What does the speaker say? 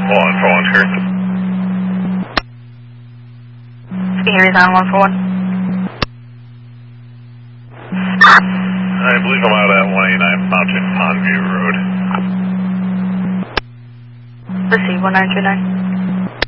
141, sure. Harry's on 141. I believe I'm out at 189 Mountain Pondview Road. Receive 1929.